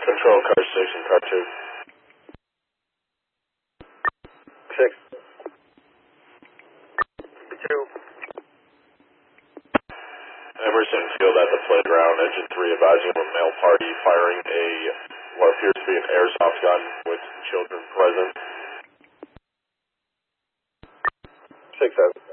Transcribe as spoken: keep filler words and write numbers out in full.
Control, car six and car two. Six. Two. Emerson Field at the playground, engine three advising of a male party firing a, what appears to be an airsoft gun with children present. Six seven.